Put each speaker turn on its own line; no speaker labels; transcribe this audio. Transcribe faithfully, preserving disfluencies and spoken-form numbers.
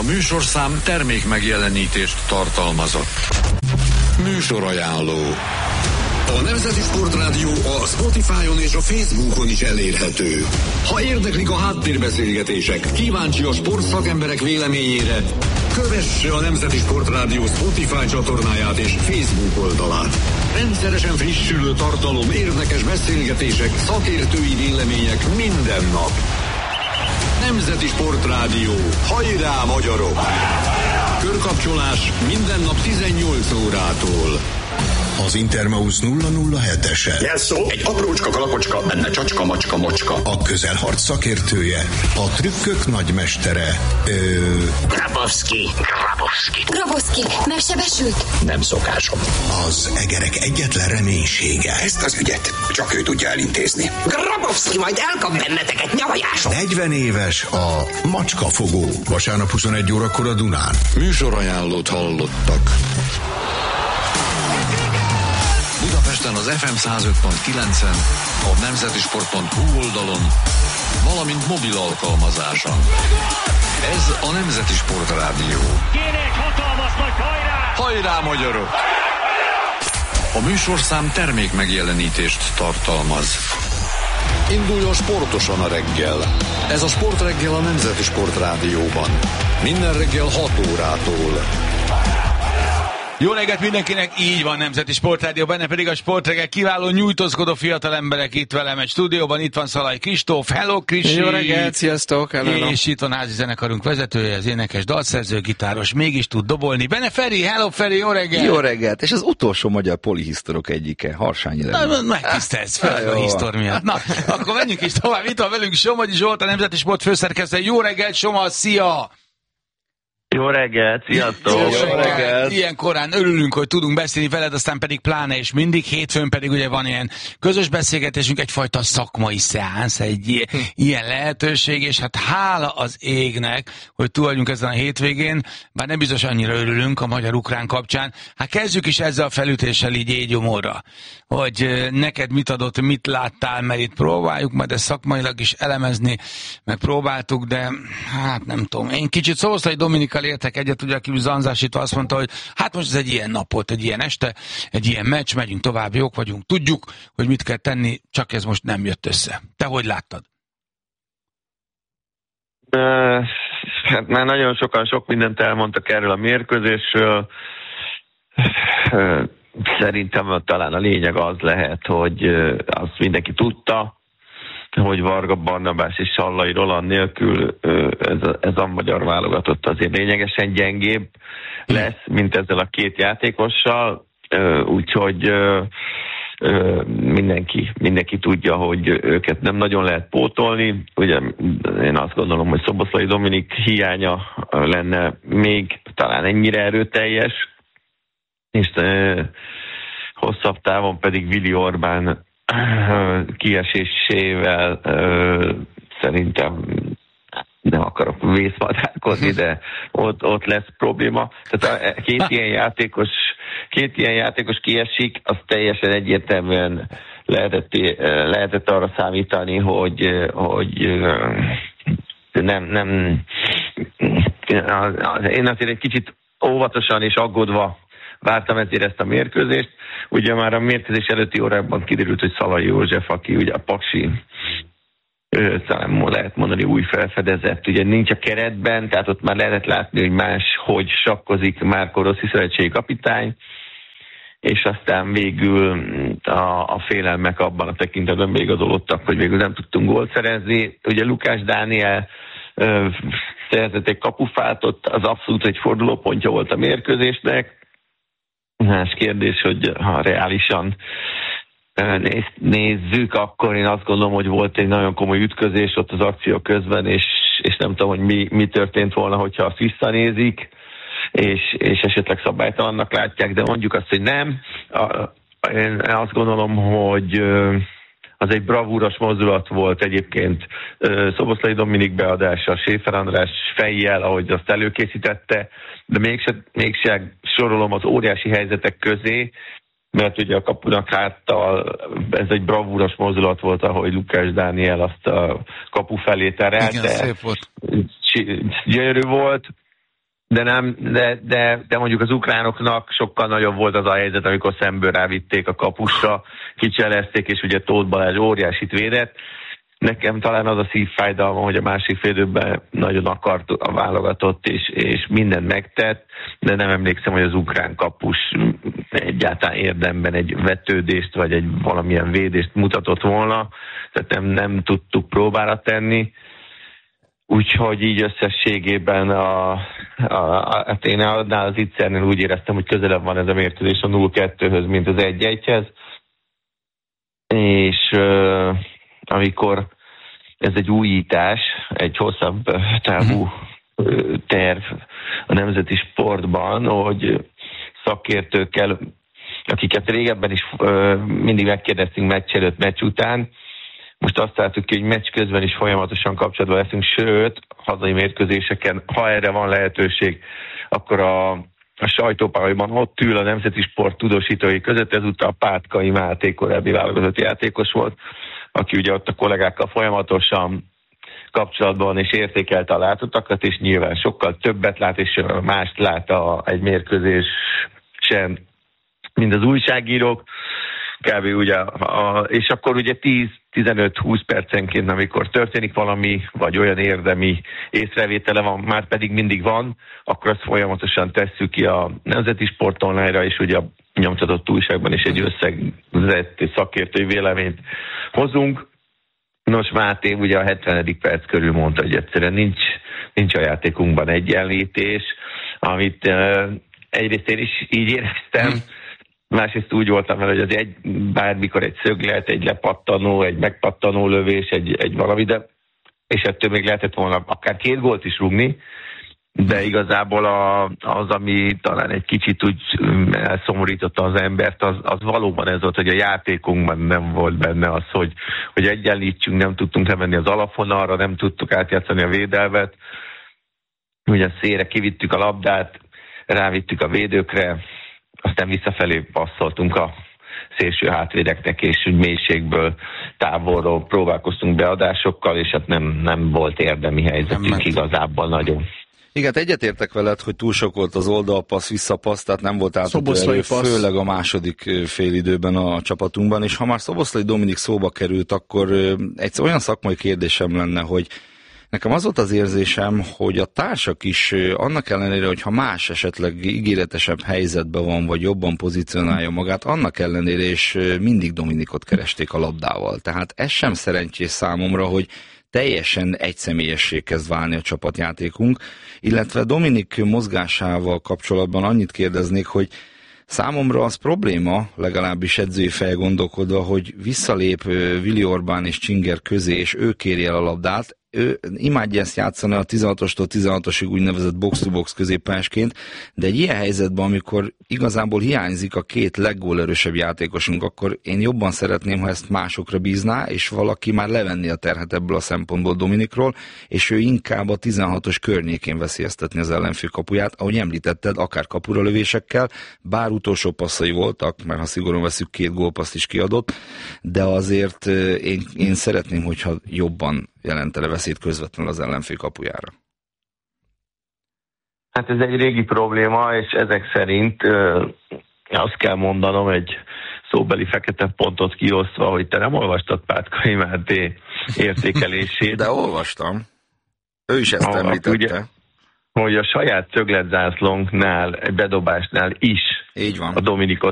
műsorszám termék megjelenítést tartalmazott. Műsorajánló. A Nemzeti Sportrádió a Spotify-on és a Facebookon is elérhető. Ha érdeklik a háttérbeszélgetések, kíváncsi a sportszakemberek véleményére, kövesse a Nemzeti Sportrádió Spotify csatornáját és Facebook oldalát. Rendszeresen frissülő tartalom, érdekes beszélgetések, szakértői vélemények minden nap. Nemzeti Sportrádió. Hajrá, magyarok! Körkapcsolás minden nap tizennyolc órától.
Az Intermausz nulla nulla hetesen.
Jelszó, egy aprócska kalapocska, benne csacska, macska, mocska.
A közelharc szakértője, a trükkök nagymestere, ö...
Grabowski, Grabowski.
Grabowski, megsebesült?
Nem szokásom.
Az egerek egyetlen reménysége.
Ezt az ügyet csak ő tudja elintézni. Grabowski majd elkap benneteket nyavajásom.
negyven éves a macskafogó. Vasárnap huszonegy órakor a Dunán.
Műsorajánlót hallottak. Budapesten az ef em száz öt pont kilencen, a nemzetisport pont hu oldalon, valamint mobil alkalmazáson. Ez a Nemzeti Sportrádió.
Kérek, hatalmas nagy hajrá!
Hajrá, magyarok! A műsorszám termék megjelenítést tartalmaz. Induljon sportosan a reggel. Ez a Sportreggel a Nemzeti Sportrádióban. Minden reggel hat órától.
Jó reggelt mindenkinek, így van, Nemzeti Sportrádió, benne pedig a Sportreggel kiváló nyújtózkodó fiatal emberek itt velem egy stúdióban, itt van Szalai Kristóf, hello Krisi!
Jó reggelt, sziasztok! Hello.
És itt van házi zenekarunk vezetője, az énekes, dalszerző, gitáros, mégis tud dobolni. Benne Feri, hello Feri, jó reggelt!
Jó reggelt, és az utolsó magyar polihisztorok egyike, Harsányi Levin.
Megtisztelsz, főleg a hisztor miatt. Na, akkor menjünk is tovább, itt van velünk Somogyi Zsolt, a Nemzeti Sport főszerkesztő. Jó reggelt, Soma, szia!
Jó reggelt, sziasztok!
Jó, Jó reggelt. reggelt! Ilyen korán örülünk, hogy tudunk beszélni veled, aztán pedig pláne és mindig. Hétfőn pedig ugye van ilyen közös beszélgetésünk, egyfajta szakmai szeánsz, egy ilyen, ilyen lehetőség, és hát hála az égnek, hogy túl vagyunk ezen a hétvégén, bár nem biztos annyira örülünk a magyar-ukrán kapcsán. Hát kezdjük is ezzel a felütéssel így égyomorra, hogy neked mit adott, mit láttál, mert itt próbáljuk majd ezt szakmailag is elemezni, meg próbáltuk, de hát nem tudom. Én kicsit Szoboszlai Dominikkal értek egyet, ugye, aki zanzásítva azt mondta, hogy hát most ez egy ilyen nap volt, egy ilyen este, egy ilyen meccs, megyünk tovább, jók vagyunk, tudjuk, hogy mit kell tenni, csak ez most nem jött össze. Te hogy láttad?
Uh, hát már nagyon sokan sok mindent elmondtak erről a mérkőzésről. Uh, szerintem talán a lényeg az lehet, hogy uh, azt mindenki tudta, hogy Varga Barnabás és Sallai Roland nélkül ez a, ez a magyar válogatott azért lényegesen gyengébb lesz, mint ezzel a két játékossal, úgyhogy mindenki, mindenki tudja, hogy őket nem nagyon lehet pótolni. Ugye én azt gondolom, hogy Szoboszlai Dominik hiánya lenne még talán ennyire erőteljes, és hosszabb távon pedig Vili Orbán kiesésével uh, szerintem nem akarok vészmadárkodni, de ott, ott lesz probléma. Tehát a két ilyen játékos, két ilyen játékos kiesik, az teljesen egyértelműen lehetett, lehetett arra számítani, hogy, hogy nem, nem én azért egy kicsit óvatosan és aggódva vártam ezért ezt a mérkőzést. Ugye már a mérkőzés előtti órákban kiderült, hogy Szalai József, aki ugye a Paksi, talán lehet mondani új felfedezett, ugye nincs a keretben, tehát ott már lehetett látni, hogy más, hogy sakkozik Márko Rossi szövetségi kapitány, és aztán végül a, a félelmek abban a tekintetben beigazolódtak, hogy végül nem tudtunk gólt szerezni. Ugye Lukács Dániel ö, szerzett egy kapufát, ott az abszolút egy fordulópontja volt a mérkőzésnek. Más kérdés, hogy ha reálisan néz, nézzük, akkor én azt gondolom, hogy volt egy nagyon komoly ütközés ott az akció közben, és, és nem tudom, hogy mi, mi történt volna, hogyha azt visszanézik, és, és esetleg szabálytalannak látják, de mondjuk azt, hogy nem. A, én azt gondolom, hogy az egy bravúros mozdulat volt egyébként Szoboszlai Dominik beadása, Séfer András fejjel, ahogy azt előkészítette, de mégse, mégse sorolom az óriási helyzetek közé, mert ugye a kapunak háttal ez egy bravúros mozdulat volt, ahogy Lukács Dániel azt a kapu felé terelte.
Igen, szép volt.
Gyönyörű volt. De, nem, de, de, de mondjuk az ukránoknak sokkal nagyobb volt az a helyzet, amikor szemből rávitték a kapusra, kicselezték, és ugye Tóth Balázs óriásit védett. Nekem talán az a szívfájdalma, hogy a másik fél időben nagyon akart a válogatott, és, és mindent megtett, de nem emlékszem, hogy az ukrán kapus egyáltalán érdemben egy vetődést, vagy egy valamilyen védést mutatott volna, tehát nem, nem tudtuk próbára tenni. Úgyhogy így összességében a, a, a, hát én annál az Itzernél úgy éreztem, hogy közelebb van ez a mérkőzés a nulla kettőhöz, mint az egy egyhez. És uh, amikor ez egy újítás, egy hosszabb távú uh, terv a nemzeti sportban, hogy szakértőkkel, akiket régebben is uh, mindig megkérdeztünk meccs előtt, meccs után, most azt látjuk ki, hogy meccs közben is folyamatosan kapcsolatban leszünk, sőt, hazai mérkőzéseken, ha erre van lehetőség, akkor a, a sajtópályában ott ül a nemzeti sport tudósítói között, ezúttal Pátkai Máté korábbi válogatott játékos volt, aki ugye ott a kollégákkal folyamatosan kapcsolatban és értékelte a látottakat, és nyilván sokkal többet lát, és mást lát a, egy mérkőzésen, mint az újságírók. Kb. Ugye, a, és akkor ugye tíz-tizenöt-húsz percenként, amikor történik valami, vagy olyan érdemi észrevétele van, már pedig mindig van, akkor azt folyamatosan tesszük ki a Nemzeti Sport Online-ra, és ugye a nyomtatott újságban is egy összegzett szakértői véleményt hozunk. Nos, Máté ugye a hetvenedik perc körül mondta, hogy egyszerűen nincs, nincs a játékunkban egyenlítés, amit uh, egyrészt én is így éreztem, másrészt úgy voltam vele, hogy az egy, bármikor egy szöglet, egy lepattanó, egy megpattanó lövés, egy, egy valami, de és ettől még lehetett volna akár két gólt is rúgni, de igazából a, az, ami talán egy kicsit úgy elszomorította az embert, az, az valóban ez volt, hogy a játékunkban nem volt benne az, hogy, hogy egyenlítsünk, nem tudtunk lemenni az alapvonalra, nem tudtuk átjátszani a védelmet, ugye szélre kivittük a labdát, rávittük a védőkre, aztán visszafelé passzoltunk a szélső hátvédeknek, és úgy mélységből, távolról próbálkoztunk beadásokkal, és hát nem, nem volt érdemi helyzetünk igazából nagyon.
Igen, egyetértek veled, hogy túl sok volt az oldalpassz, visszapassz, tehát nem volt átadó erő, főleg a második félidőben a csapatunkban, és ha már Szoboszlai Dominik szóba került, akkor egy olyan szakmai kérdésem lenne, hogy nekem az volt az érzésem, hogy a társak is annak ellenére, hogy ha más esetleg ígéretesebb helyzetben van, vagy jobban pozícionálja magát, annak ellenére is mindig Dominikot keresték a labdával. Tehát ez sem szerencsés számomra, hogy teljesen egyszemélyessé kezd válni a csapatjátékunk, illetve Dominik mozgásával kapcsolatban annyit kérdeznék, hogy számomra az probléma, legalábbis edzői felgondolkodva, hogy visszalép Vili Orbán és Csinger közé, és ő kéri el a labdát. Ő imádja ezt játszani a tizenhatostól tizenhatosig úgynevezett box-to-box középpásként, de egy ilyen helyzetben, amikor igazából hiányzik a két leggólerősebb játékosunk, akkor én jobban szeretném, ha ezt másokra bízná, és valaki már levenni a terhet ebből a szempontból Dominikról, és ő inkább a tizenhatos környékén veszélyeztetni az ellenfél kapuját, ahogy említetted, akár kapura lövésekkel, bár utolsó passzai voltak, mert ha szigorúan veszük, két gólpaszt is kiadott, de azért én, én szeretném, hogyha jobban jelentene veszélyt közvetlenül az ellenfél kapujára.
Hát ez egy régi probléma, és ezek szerint ö, azt kell mondanom, egy szóbeli fekete pontot kiosztva, hogy te nem olvastad Pátkai Máté értékelését.
De olvastam. Ő is ezt
a,
említette.
Ugye, hogy a saját szögletzászlónknál, egy bedobásnál is
így van.
A Dominikot